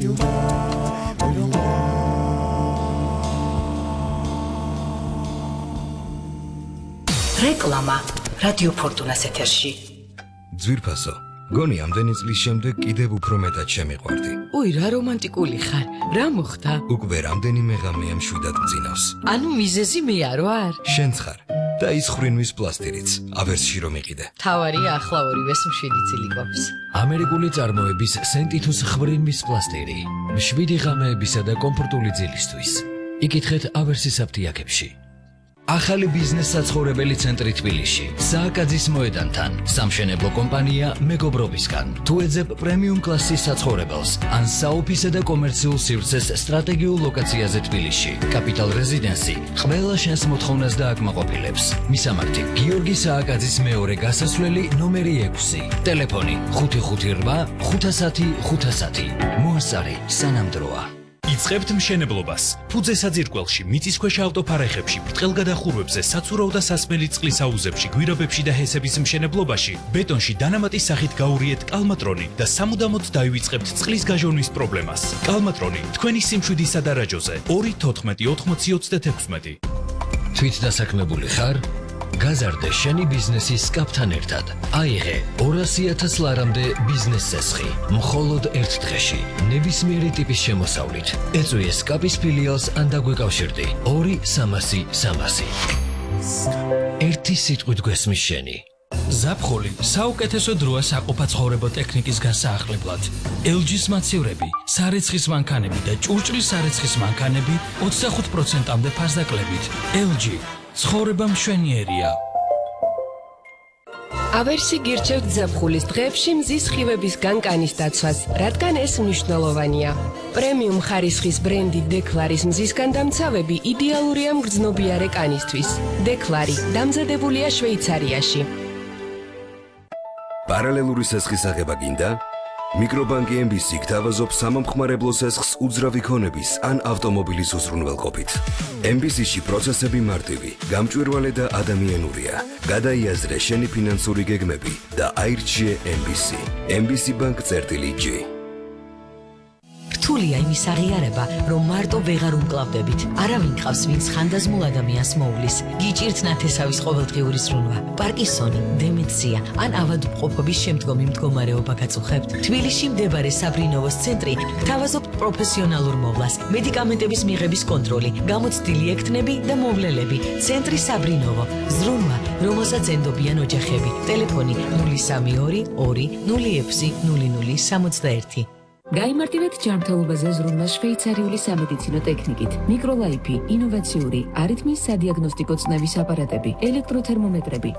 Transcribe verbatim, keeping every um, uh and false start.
რეკლამა რადიო ფორტუნას ეთერში. ძვირფასო, გონი ამდენი წლის შემდეგ კიდევ უფრო მეტად შემიყვარდი. ოი, რა რომანტიკული ხარ. რა მოხდა? უკვე რამდენიმე ღამეა მშვიდად მძინავს. ანუ მიზეზი მე არ ვარ? შენც ხარ. და ის ხრინვის პლასტირიც, ავერსში რომ იყიდე. თავარია ახლა ორივეს მშვიდი წილი ყოფს. ამერიკული წარმოების სენტითუს ხრინვის პლასტირი. მშვიდი ღამეებისა და კომფორტული ძილისთვის. იკითხეთ ავერსის აფთიაქებში. ახალი ბიზნეს საცხოვრებელი ცენტრი თბილისში, სააკაძის მოედანთან, სამშენებლო კომპანია მეგობრობისგან. თუ ეძებ პრემიუმ კლასის საცხოვრებელს, ან საოფისე და კომერციულ სივრცეს სტრატეგიულ ლოკაციაზე თბილისში, კაპიტალ რეზიდენსი ყველა შენს მოთხოვნას დააკმაყოფილებს. მისამართი: გიორგი სააკაძის მეორე გასასვლელი ნომერი ექვსი. ტელეფონი ხუთი ხუთი რვა ხუთასათი ხუთასათი. მოასწარი სანამდროა. იწყებთ მშენებლობას. ფუძე საძირკველში, მიწისქვეშა ავტოფარეხებში, ბრტყელგადახურვებზე, საცურაო და სასმელი წყლის აუზებში, გვირაბებში და ჰესების მშენებლობაში, ბეტონში დანამატის სახით გაურიეთ კალმატრონი და სამუდამოდ დაივიწყებთ წყლის გაჟონვის პრობლემას. კალმატრონი თქვენი სიმშვიდის სადარაჯოზე ორი თოთხმეტი ოთხმოცი ოცდაექვსი. თვით დასაქმებული ხარ? გაზარდე შენი ბიზნესის სკაპთან ერთად. აიღე ორასი ათას ლარამდე ბიზნეს სესხი. მხოლოდ ერთ დღეში. ნებისმიერი ტიპის შემოსავლით. ეწვიე სკაპის ფილიალს ან დაგვეკავშირდი. ორი სამასი სამასი. ერთი სიტყვით გვესმის შენი. ზაფხული საუკეთესო დროა საყოფაცხოვრებო ტექნიკის განსაახლებლად. ელ ჯის მაცივრები, სარეცხის მანქანები და ჭურჭლის სარეცხის მანქანები ოცდახუთ პროცენტამდე ფასდაკლებით. ელ ჯი ცხოვრება მშვენიერია. ავერსი გირჩევთ ზაფხულის დღეებში მზის სხივების განკანის დაცვას, რადგან ეს მნიშვნელოვანია. პრემიუმ ხარისხის ბრენდი დეკლარის მზისგან დამცავები იდეალურია მგრძნობიარე კანისთვის. დეკლარი დამზადებულია შვეიცარიაში. პარალელური სესხის აღება გინდა? მიკრობანკი ემ ბი სი გთავაზობს სამომხმარებლო სესხს უძრავი ქონების ან ავტომობილის უზრუნველყოფით. ემ ბი სი-ში პროცესები მარტივი, გამჭვირვალე და ადამიანურია. გადაიაზრე შენი ფინანსური გეგმები და აირჩიე ემ ბი სი. ემ ბი სი ბანკ წერტილი ჯი. რთულია იმის აღიარება, რომ მარტო ვეღარ უმკლავდებით. არავინ ყავს, ვინც ხანდაზმულ ადამიანს მოულის. გიჭირთ ნათესავის ყოველდღიური ზრუნვა, პარკინსონი, დემენცია ან ავადმყოფობის შემდგომი მდგომარეობა გაწუხებთ. თბილისში მდებარე საბრინოვოს ცენტრი გთავაზობთ პროფესიონალურ მოვლას, მედიკამენტების მიღების კონტროლი, გამოცდილი ექთნები და მოვლელები. ცენტრი საბრინოვო, ზრუნვა, რომელსაც ენდობიან ოჯახები. ტელეფონი ნული სამი ორი ორი ნული ექვსი ნული ნული სამოცდაერთი. გაიმარტივეთ ჯანმრთელობაზე ზრუნვა შვეიცარიული სამედიცინო ტექნიკით. მიკროლაიფი, ინოვაციური, არითმის სადიაგნოსტიკო წნევის აპარატები, ელექტროთერმომეტრები,